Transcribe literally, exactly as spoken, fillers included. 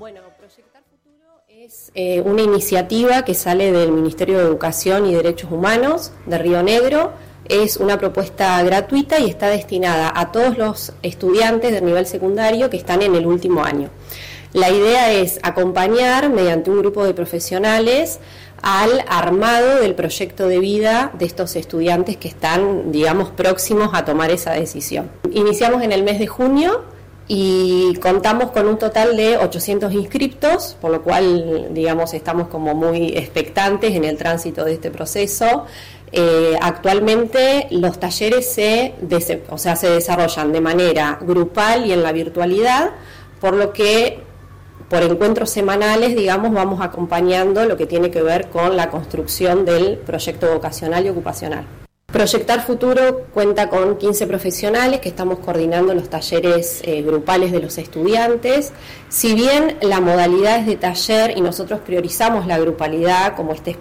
Bueno, Proyectar Futuro es eh, una iniciativa que sale del Ministerio de Educación y Derechos Humanos de Río Negro. Es una propuesta gratuita y está destinada a todos los estudiantes del nivel secundario que están en el último año. La idea es acompañar mediante un grupo de profesionales al armado del proyecto de vida de estos estudiantes que están, digamos, próximos a tomar esa decisión. Iniciamos en el mes de junio y contamos con un total de ochocientos inscriptos, por lo cual, digamos, estamos como muy expectantes en el tránsito de este proceso. Eh, actualmente los talleres se, o sea, se desarrollan de manera grupal y en la virtualidad, por lo que por encuentros semanales, digamos, vamos acompañando lo que tiene que ver con la construcción del proyecto vocacional y ocupacional. Proyectar Futuro cuenta con quince profesionales que estamos coordinando los talleres eh, grupales de los estudiantes. Si bien la modalidad es de taller y nosotros priorizamos la grupalidad como este